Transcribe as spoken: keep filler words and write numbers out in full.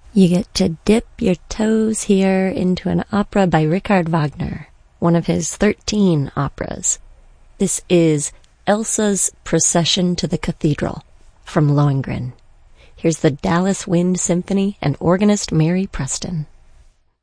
You get to dip your toes here into an opera by Richard Wagner, one of his thirteen operas. This is Elsa's Procession to the Cathedral from Lohengrin. Here's the Dallas Wind Symphony and organist Mary Preston.